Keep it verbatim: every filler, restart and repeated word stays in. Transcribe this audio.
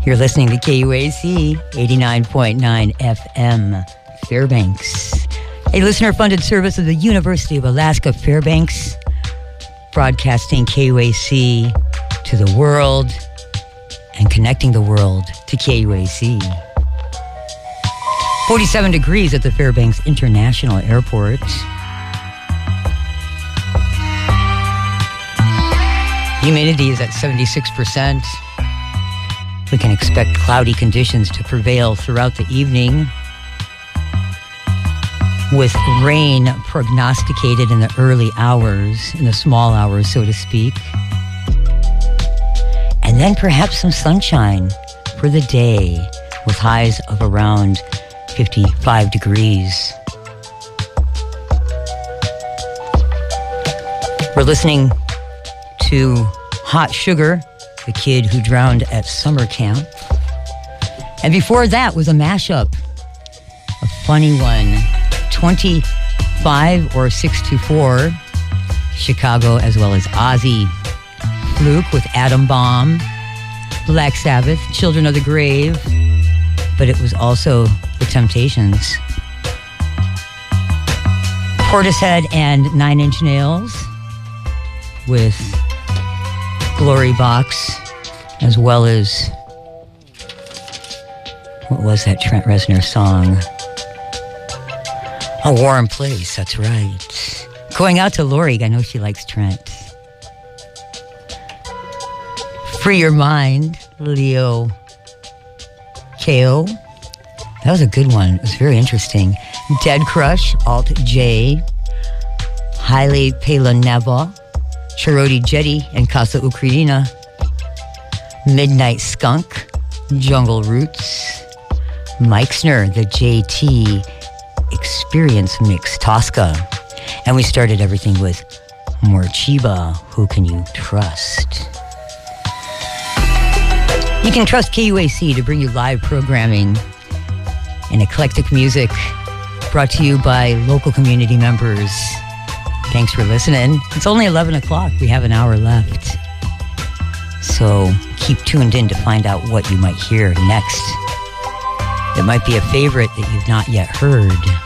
You're listening to K U A C eighty-nine point nine F M, Fairbanks. A listener-funded service of the University of Alaska Fairbanks, broadcasting K U A C to the world and connecting the world to K U A C. forty-seven degrees at the Fairbanks International Airport. Humidity is at seventy-six percent. We can expect cloudy conditions to prevail throughout the evening, with rain prognosticated in the early hours, in the small hours, so to speak. And then perhaps some sunshine for the day, with highs of around fifty-five degrees. We're listening to Hot Sugar, the kid who drowned at summer camp. And before that was a mashup, a funny one, twenty-five or six two four, Chicago, as well as Ozzy, Fluke with Atom Bomb, Black Sabbath, Children of the Grave, but it was also The Temptations. Portishead and Nine Inch Nails with Glory Box, as well as, what was that Trent Reznor song? A Warm Place, that's right. Going out to Lori, I know she likes Trent. Free Your Mind, Leo K O. That was a good one. It was very interesting. Dead Crush, Alt J, Haile Pelaneva, Chiroti Jetty and Casa Ucraina, Midnight Skunk, Jungle Roots, Meixner, the J T Experience Mix, Tosca. And we started everything with Morchiba, Who Can You Trust? You can trust K U A C to bring you live programming and eclectic music brought to you by local community members. Thanks for listening. It's only eleven o'clock. We have an hour left. So keep tuned in to find out what you might hear next. It might be a favorite that you've not yet heard.